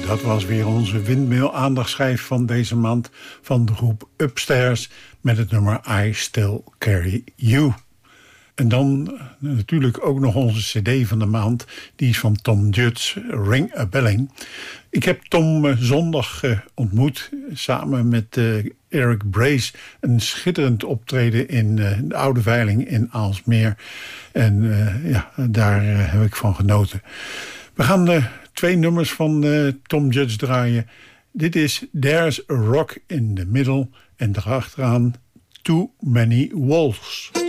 Dat was weer onze windmill-aandachtschijf van deze maand van de groep Upstairs met het nummer I Still Carry You. En dan natuurlijk ook nog onze cd van de maand. Die is van Tom Judds, Ring a Belling. Ik heb Tom zondag ontmoet samen met Eric Brace. Een schitterend optreden in de Oude Veiling in Aalsmeer. En daar heb ik van genoten. We gaan 2 nummers van Tom Judds draaien. Dit is There's a Rock in the Middle. En daarachteraan Too Many Wolves.